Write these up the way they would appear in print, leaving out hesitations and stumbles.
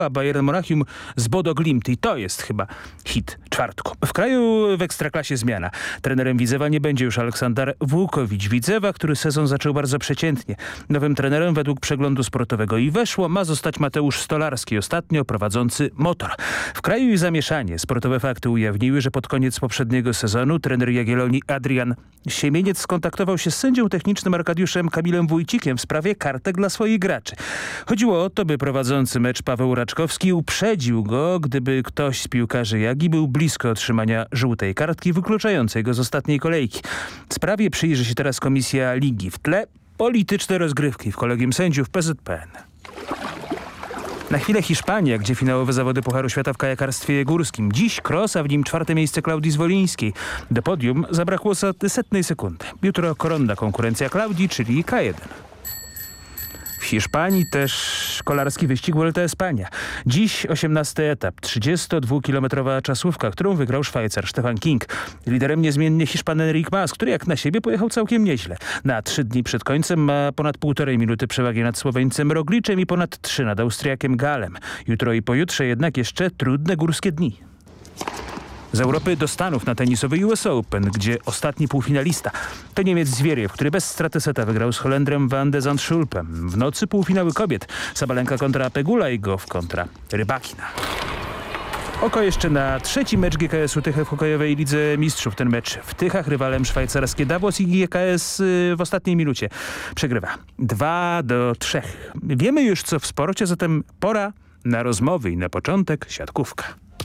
a Bayern Monachium z Bodo Glimt i to jest chyba hit czwartku. W kraju w Ekstraklasie zmiana. Trenerem Widzewa nie będzie już Aleksander Włókowicz. Widzewa, który sezon zaczął bardzo przeciętnie. Nowym trenerem według przeglądu sportowego i weszło ma zostać Mateusz Stolarski, ostatnio prowadzący Motor. W kraju i zamieszanie. Sportowe fakty ujawniły, że pod koniec poprzedniego sezonu trener Jagiellonii Adrian Siemieniec skontaktował się z sędzią technicznym Arkadiuszem Kamilem Wójcikiem w sprawie kartek dla swoich graczy. Chodziło o to, by prowadzący mecz Paweł Raczkowski uprzedził go, gdyby ktoś z piłkarzy Jagi był blisko otrzymania żółtej kartki wykluczającej go z ostatniej kolejki. Sprawie przyjrzy się teraz Komisja Ligi. W tle polityczne rozgrywki w kolegium sędziów PZPN. Na chwilę Hiszpania, gdzie finałowe zawody Pucharu Świata w kajakarstwie górskim. Dziś cross, a w nim 4. miejsce Klaudii Zwolińskiej. Do podium zabrakło setnej sekundy. Jutro koronna konkurencja Klaudii, czyli K1. W Hiszpanii też kolarski wyścig Vuelta Espania. Dziś 18. etap, 32-kilometrowa czasówka, którą wygrał Szwajcar Stefan King. Liderem niezmiennie Hiszpan Enric Mas, który jak na siebie pojechał całkiem nieźle. Na 3 dni przed końcem ma ponad 1,5 minuty przewagi nad Słoweńcem Rogliczem i ponad 3 nad Austriakiem Galem. Jutro i pojutrze jednak jeszcze trudne górskie dni. Z Europy do Stanów na tenisowy US Open, gdzie ostatni półfinalista to Niemiec Zwieriew, który bez straty seta wygrał z Holendrem Van de Zandschulpem. W nocy półfinały kobiet. Sabalenka kontra Pegula i Goff kontra Rybakina. Oko jeszcze na 3. mecz GKS-u Tychy w hokejowej Lidze Mistrzów. Ten mecz w Tychach rywalem szwajcarskie Davos i GKS w ostatniej minucie przegrywa 2-3. Wiemy już co w sporcie, zatem pora na rozmowy i na początek siatkówka.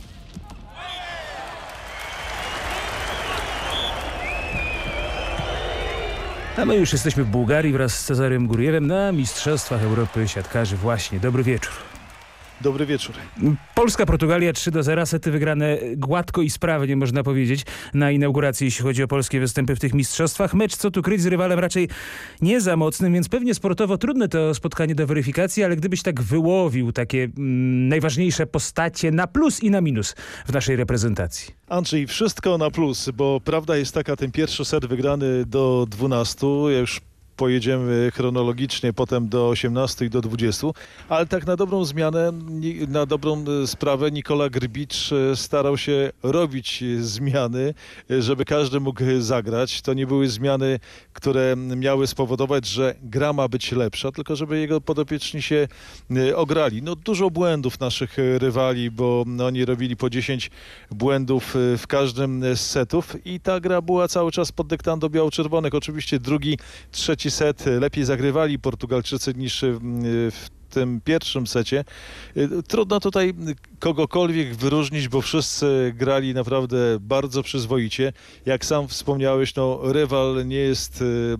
A my już jesteśmy w Bułgarii wraz z Cezarym Gurjewem na Mistrzostwach Europy Siatkarzy. Właśnie, dobry wieczór. Dobry wieczór. Polska-Portugalia 3-0, sety wygrane gładko i sprawnie, można powiedzieć, na inauguracji, jeśli chodzi o polskie występy w tych mistrzostwach. Mecz, co tu kryć, z rywalem raczej nie za mocnym, więc pewnie sportowo trudne to spotkanie do weryfikacji, ale gdybyś tak wyłowił takie najważniejsze postacie na plus i na minus w naszej reprezentacji. Andrzej, wszystko na plus, bo prawda jest taka, ten pierwszy set wygrany do 12, ja już pojedziemy chronologicznie potem do 18 i do 20, ale tak na dobrą zmianę, na dobrą sprawę Nikola Grbicz starał się robić zmiany, żeby każdy mógł zagrać. To nie były zmiany, które miały spowodować, że gra ma być lepsza, tylko żeby jego podopieczni się ograli. No dużo błędów naszych rywali, bo oni robili po 10 błędów w każdym z setów i ta gra była cały czas pod dyktando biało-czerwonych. Oczywiście drugi, trzeci set lepiej zagrywali Portugalczycy niż w tym pierwszym secie. Trudno tutaj kogokolwiek wyróżnić, bo wszyscy grali naprawdę bardzo przyzwoicie. Jak sam wspomniałeś, no rywal nie jest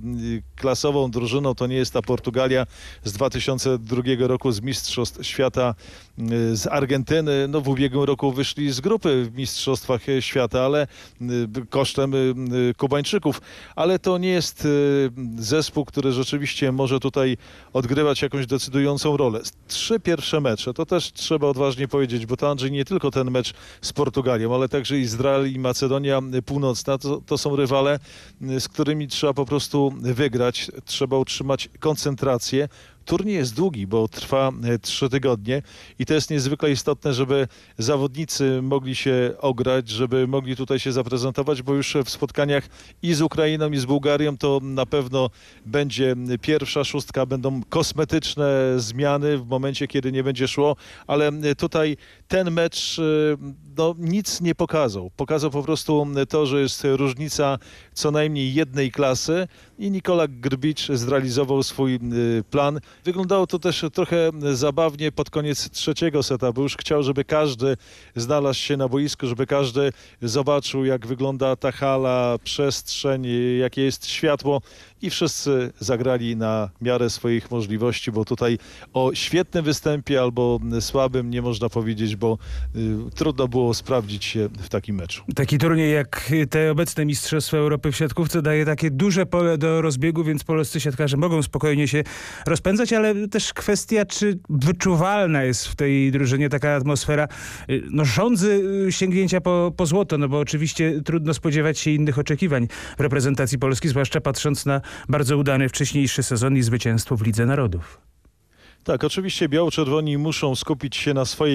klasową drużyną, to nie jest ta Portugalia z 2002 roku z Mistrzostw Świata z Argentyny. No w ubiegłym roku wyszli z grupy w Mistrzostwach Świata, ale kosztem Kubańczyków. Ale to nie jest zespół, który rzeczywiście może tutaj odgrywać jakąś decydującą rolę. 3 pierwsze mecze, to też trzeba odważnie powiedzieć, bo to Andrzej nie tylko ten mecz z Portugalią, ale także Izrael i Macedonia Północna. To są rywale, z którymi trzeba po prostu wygrać. Trzeba utrzymać koncentrację. Turniej jest długi, bo trwa 3 tygodnie i to jest niezwykle istotne, żeby zawodnicy mogli się ograć, żeby mogli tutaj się zaprezentować, bo już w spotkaniach i z Ukrainą, i z Bułgarią to na pewno będzie pierwsza szóstka, będą kosmetyczne zmiany w momencie, kiedy nie będzie szło, ale tutaj ten mecz no, nic nie pokazał. Pokazał po prostu to, że jest różnica co najmniej jednej klasy i Nikola Grbicz zrealizował swój plan. Wyglądało to też trochę zabawnie pod koniec trzeciego seta, bo już chciał, żeby każdy znalazł się na boisku, żeby każdy zobaczył, jak wygląda ta hala, przestrzeń, jakie jest światło i wszyscy zagrali na miarę swoich możliwości, bo tutaj o świetnym występie albo słabym nie można powiedzieć, bo trudno było sprawdzić się w takim meczu. Taki turniej jak te obecne Mistrzostwa Europy w siatkówce daje takie duże pole do rozbiegu, więc polscy siatkarze mogą spokojnie się rozpędzać, ale też kwestia, czy wyczuwalna jest w tej drużynie taka atmosfera żądzy sięgnięcia po złoto, no bo oczywiście trudno spodziewać się innych oczekiwań w reprezentacji Polski, zwłaszcza patrząc na bardzo udany wcześniejszy sezon i zwycięstwo w Lidze Narodów. Tak, oczywiście biało-czerwoni muszą skupić się na swojej